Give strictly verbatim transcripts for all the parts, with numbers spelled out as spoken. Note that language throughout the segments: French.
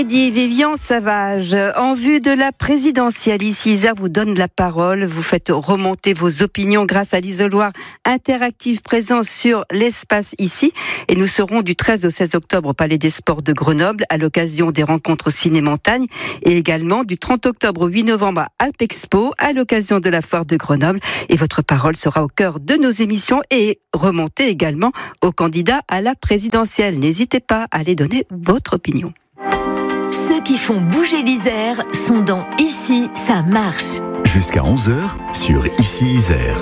Dit Vivian Savage, en vue de la présidentielle, ici Isère vous donne la parole. Vous faites remonter vos opinions grâce à l'isoloir interactif présent sur l'espace ici. Et nous serons du treize au seize octobre au Palais des Sports de Grenoble à l'occasion des rencontres ciné-montagne et également du trente octobre au huit novembre à Alpexpo à l'occasion de la foire de Grenoble. Et votre parole sera au cœur de nos émissions et remontée également aux candidats à la présidentielle. N'hésitez pas à aller donner votre opinion. Ceux qui font bouger l'Isère sont dans Ici, ça marche. Jusqu'à onze heures sur Ici Isère.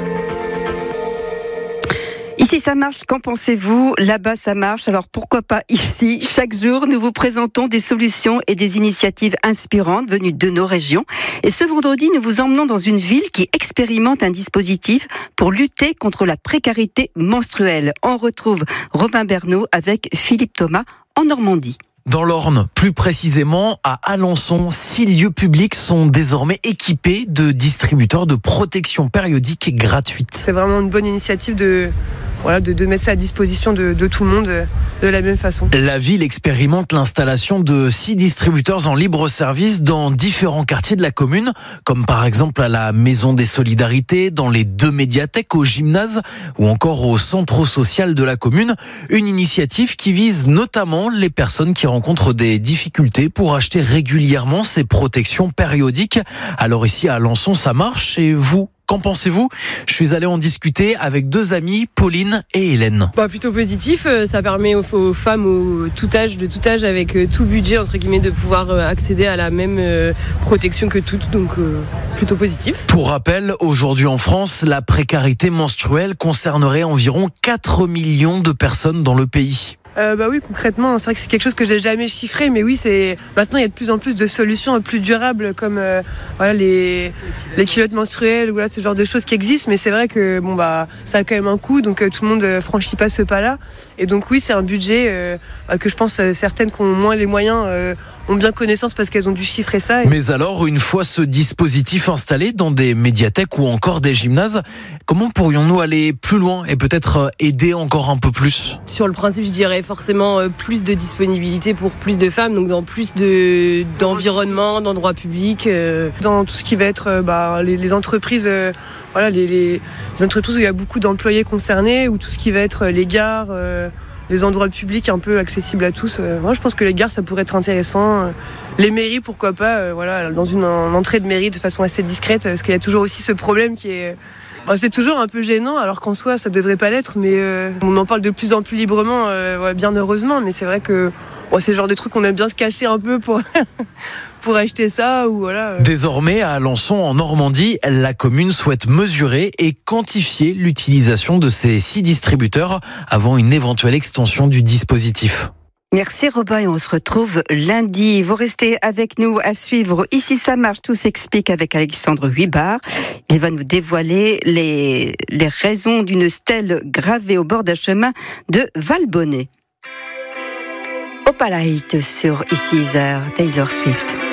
Ici ça marche, qu'en pensez-vous ? Là-bas ça marche, alors pourquoi pas ici ? Chaque jour nous vous présentons des solutions et des initiatives inspirantes venues de nos régions. Et ce vendredi nous vous emmenons dans une ville qui expérimente un dispositif pour lutter contre la précarité menstruelle. On retrouve Robin Bernot avec Philippe Thomas en Normandie. Dans l'Orne, plus précisément à Alençon, six lieux publics sont désormais équipés de distributeurs de protection périodique gratuite. C'est vraiment une bonne initiative de, voilà, de, de mettre ça à disposition de, de tout le monde de la même façon. La ville expérimente l'installation de six distributeurs en libre service dans différents quartiers de la commune, comme par exemple à la Maison des Solidarités, dans les deux médiathèques, au gymnase ou encore au centre social de la commune. Une initiative qui vise notamment les personnes qui rencontrent des difficultés pour acheter régulièrement ces protections périodiques. Alors ici à Alençon, ça marche et vous ? Qu'en pensez-vous ? Je suis allé en discuter avec deux amies, Pauline et Hélène. Bah, plutôt positif, ça permet aux, aux femmes au tout âge, de tout âge, avec tout budget, entre guillemets, de pouvoir accéder à la même protection que toutes, donc euh, plutôt positif. Pour rappel, aujourd'hui en France, la précarité menstruelle concernerait environ quatre millions de personnes dans le pays. Euh, bah oui, concrètement, c'est vrai que c'est quelque chose que j'ai jamais chiffré, mais oui, c'est maintenant il y a de plus en plus de solutions plus durables comme euh, voilà les les culottes menstruelles, voilà ce genre de choses qui existent. Mais c'est vrai que bon bah ça a quand même un coût, donc euh, tout le monde euh, franchit pas ce pas-là. Et donc oui, c'est un budget euh, bah, que je pense euh, certaines qui ont moins les moyens euh, ont bien connaissance parce qu'elles ont dû chiffrer ça. Mais alors, une fois ce dispositif installé dans des médiathèques ou encore des gymnases, comment pourrions-nous aller plus loin et peut-être aider encore un peu plus ? Sur le principe, je dirais forcément plus de disponibilité pour plus de femmes, donc dans plus de, d'environnement, d'endroits publics, euh, dans tout ce qui va être bah, les, les entreprises, euh, voilà, les, les, les entreprises où il y a beaucoup d'employés concernés, ou tout ce qui va être les gares, euh, les endroits publics un peu accessibles à tous. Euh, moi, je pense que les gares, ça pourrait être intéressant. Euh, les mairies, pourquoi pas, euh, voilà, dans une, une entrée de mairie de façon assez discrète, parce qu'il y a toujours aussi ce problème qui est... C'est toujours un peu gênant, alors qu'en soi, ça devrait pas l'être, mais euh, on en parle de plus en plus librement, euh, ouais, bien heureusement, mais c'est vrai que bon, c'est le genre de truc qu'on aime bien se cacher un peu pour, pour acheter ça, ou voilà. Désormais, à Alençon, en Normandie, la commune souhaite mesurer et quantifier l'utilisation de ces six distributeurs avant une éventuelle extension du dispositif. Merci Robin et on se retrouve lundi. Vous restez avec nous à suivre Ici ça marche, tout s'explique avec Alexandre Huybard. Il va nous dévoiler les, les raisons d'une stèle gravée au bord d'un chemin de Valbonnet. Opalite sur Ici Isère, Taylor Swift.